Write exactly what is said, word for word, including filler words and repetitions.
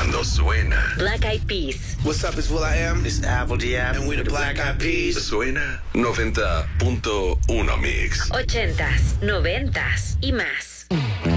Cuando suena Black Eyed Peas. What's up, it's Will I Am. It's Apple Diab. And we the Black Eyed Peas. Suena noventa punto uno Mix. Ochentas, noventas y más.